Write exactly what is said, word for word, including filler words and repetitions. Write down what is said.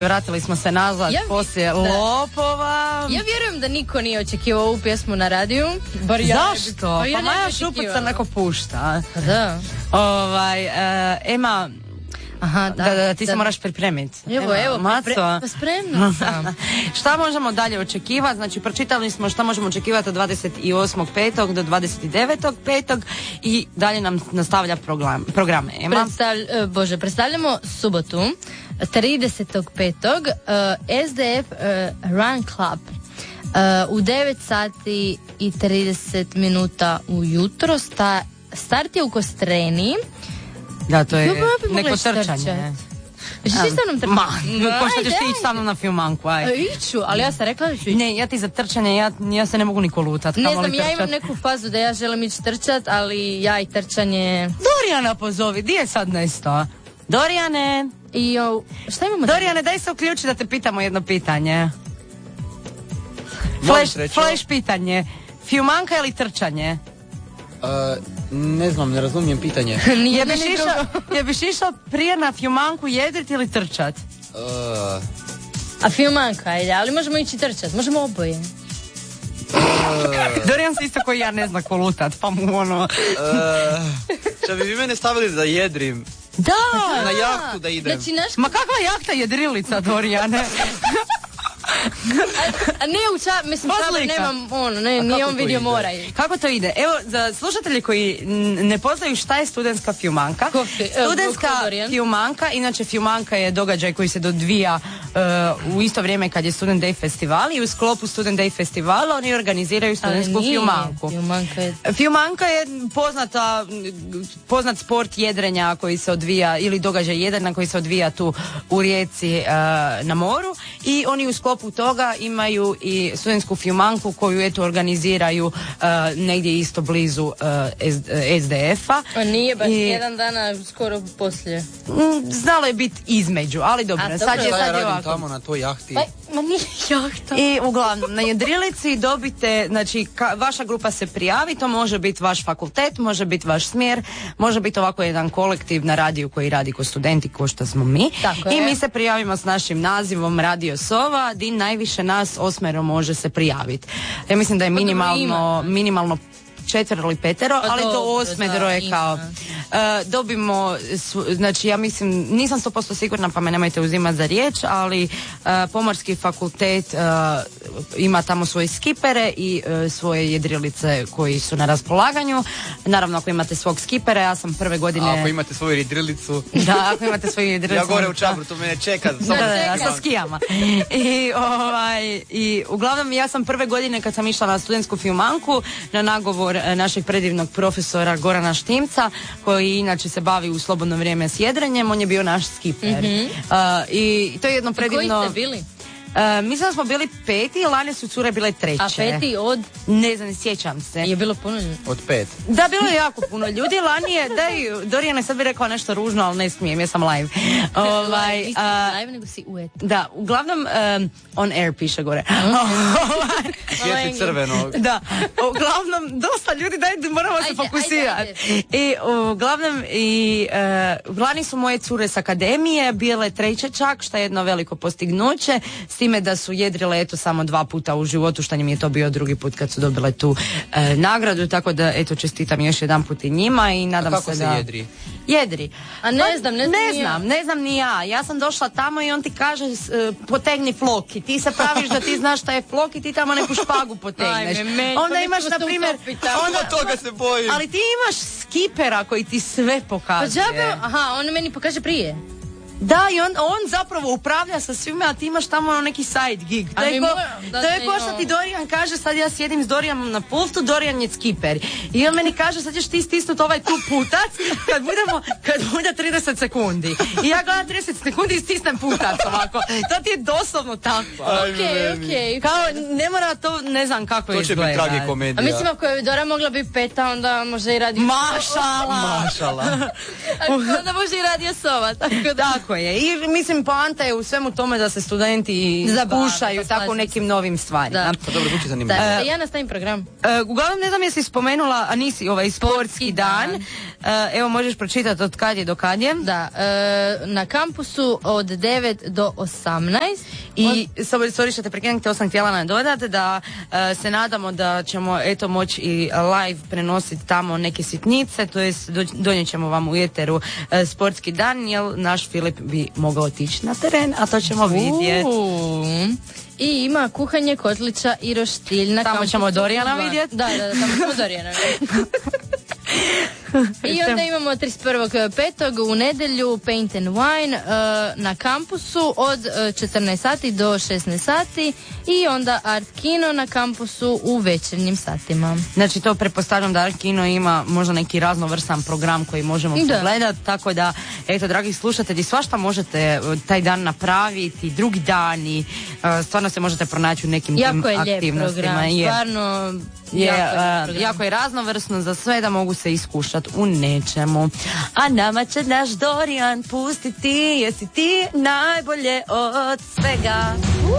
Vratili smo se nazad ja, poslije da. lopova. Ja vjerujem da niko nije očekivao ovu pjesmu na radiju. Bar ja Zašto? Pa, ja pa Maja Šupac se neko pušta. Pa da. Ovaj, uh, Ema, Aha, da, da, da, ti da. se moraš pripremiti. Evo, evo, Maco. pa spremna sam. Šta možemo dalje očekivati? Znači, pročitali smo šta možemo očekivati od dvadeset osmog petog do dvadeset devetog petog i dalje nam nastavlja program, programe. Ema? Predstavlj, Bože, predstavljamo subotu, tridesetog petog Uh, S D F uh, Run Club. Uh, u devet sati i trideset minuta ujutro. Sta, start je u Kostreni. Da, to je Ljubav bi neko mogla trčanje. Žeš ti sa mnom trčati? Ma, ko što ćeš ti ići sa mnom na filmanku, aj. Iću, ali ja sam rekla da ću ići. Ne, ja ti za trčanje, ja, ja se ne mogu niko lutat. Ne znam, ja imam neku fazu da ja želim ići trčat, ali ja i trčanje... Dorijana pozovi, di je sad nesto? Dorijane! I o, šta imamo? Dorijane, daj se uključi da te pitamo jedno pitanje. Flash, flash pitanje. Filmanka ili trčanje? Uh, ne znam, ne razumijem pitanje. je, biš išao, je biš išao prije na filmanku jedrit ili trčat? Uh, A filmanka, ajde, ali možemo ići trčat, možemo oboje. uh, Dorijan se isto koji ja ne zna ko lutat, pa mu ono... uh, šta bi vi mene stavili da jedrim? Da! Na jahtu da idem. Znači, naš... Ma kakva jahta jedrilica, Dorijane? A ne u ča, mislim, čabar nemam, ono, ne, nije on vidio mora. Kako to ide? Evo, za slušatelji koji ne poznaju šta je studentska filmanka. Kofi, studentska uh, filmanka, inače filmanka je događaj koji se dodvija uh, u isto vrijeme kad je Student Day festival i u sklopu Student Day festivala oni organiziraju studentsku nije, filmanku. Filmanka je... Filmanka je poznata, poznat sport jedrenja koji se odvija, ili događaj jedrenja koji se odvija tu u Rijeci uh, na moru i oni u sklopu toga imaju i studentsku filmanku koju eto organiziraju uh, negdje isto blizu uh, S D F-a. A nije baš I, jedan dana skoro poslije. m, znalo je biti između, ali dobro, A, sad dobro. je, Ja sad je radim ovako. tamo na toj jahti. Pa, ma nije jahta. I uglavnom, na jedrilici dobite, znači, ka, vaša grupa se prijavi, to može biti vaš fakultet, može biti vaš smjer, može biti ovako jedan kolektiv na radiju koji radi ko studenti, ko što smo mi. Tako I je. mi se prijavimo s našim nazivom Radio Sova, di najviše nas osmero može se prijaviti. Ja mislim da je minimalno, minimalno četvero ili petero, Pa ali do dobro, osmedero da, je kao uh, dobimo, sv- znači ja mislim, nisam sto posto sigurna pa me nemojte uzimati za riječ, ali uh, Pomorski fakultet uh, ima tamo svoje skipere i uh, svoje jedrilice koji su na raspolaganju. Naravno ako imate svog skipera, ja sam prve godine... A ako imate svoju jedrilicu... Da, ako imate svoju jedrilicu... Ja gore u Čabru, to mene čeka. Da, da, da, sa skijama. I, ovaj, I uglavnom ja sam prve godine kad sam išla na studentsku filmanku na nagovor našeg predivnog profesora Gorana Štimca, koji inače se bavi u slobodno vrijeme s jedrenjem, on je bio naš skiper. Mm-hmm. Uh, I to je jedno predivno... Koji ste bili? Uh, mislim da smo bili peti, lani su cure bile treće. A peti od? Ne znam, ne sjećam se. Je bilo puno ljudi? Od pet. Da, bilo je jako puno ljudi. Lani je, daj, Dorijane, sad bi rekla nešto ružno, ali ne smijem, ja sam live. Ovaj, Nisi uh, live, nego si uet. Da, uglavnom, um, on air piše gore. Svijetli crveno. Da, uglavnom, dosta ljudi, daj, moramo se fokusirati. I uglavnom, i uh, lani su moje cure s akademije bile treće čak, što je jedno veliko postignuće, s time da su jedrile eto samo dva puta u životu, što im je to bio drugi put kad su dobile tu e, nagradu, tako da eto čestitam još jedan put i njima i nadam A kako se, se da... jedri? Jedri. A ne znam, ne znam ne ni ja. znam, ne znam ni ja. Ja sam došla tamo i on ti kaže uh, potegni flok i ti se praviš da ti znaš šta je flok i ti tamo neku špagu potegneš. Ajme, meni, onda pa imaš na primjer, Onda toga se bojim. ali ti imaš skipera koji ti sve Pa pokazuje. džabe, aha, on meni pokaže prije. Da, i on, on zapravo upravlja sa svime, a ti imaš tamo neki side gig. To A je mi ko, moram, da, to je da, ko no. što ti Dorijan kaže, sad ja sjedim s Dorijanom na pultu, Dorijan je skiper. I on meni kaže, sad ćeš ti stisnuti ovaj tu putac, kad budemo, kad bude trideset sekundi. I ja gledam trideset sekundi i stisnem putac ovako. To ti je doslovno tako. Okej, okej. Kao, ne mora to, ne znam kako To će izgleda. biti tragikomedija. A mislim ako je Dora mogla biti peta, onda može i radio... Mašala! Mašala. Onda može i radio Sova, tako da. Tako Tako je. I mislim, poanta je u svemu tome da se studenti zabušaju tako u nekim novim stvarima. Da. Pa dobro, zvuči zanimljivo. Da, ja nastavim program. Uh, uglavnom, ne znam jesi spomenula, a nisi ovaj sportski dan. dan. Uh, evo, možeš pročitati od kad je do kad je. Da, uh, na kampusu od devet do osamnaest. I, sorry što te prekinem, htjela sam htjela nadodati da uh, se nadamo da ćemo eto moći i live prenositi tamo neke sitnice, to jest donijet ćemo vam u eteru uh, sportski dan, jer naš Filip bi mogao otići na teren, a to ćemo vidjeti. I ima kuhanje kotlića i roštilj na tamo kampusu. ćemo Dorijana vidjeti. Da, da, da, tamo ćemo Dorijana vidjeti. I onda imamo trideset prvog petog u nedjelju Paint and Wine uh, na kampusu od uh, četrnaest sati do šesnaest sati i onda Art Kino na kampusu u večernjim satima. Znači to pretpostavljam da Art Kino ima možda neki raznovrsan program koji možemo pogledati, tako da eto dragi slušatelji, svašta možete taj dan napraviti, drugi dan i uh, stvarno se možete pronaći u nekim jako tim je aktivnostima. Program, je. Stvarno je, jako, uh, jako je raznovrsno za sve da mogu se iskušati u nečemu. A nama će naš Dorijan pustiti, jesi ti najbolje od svega.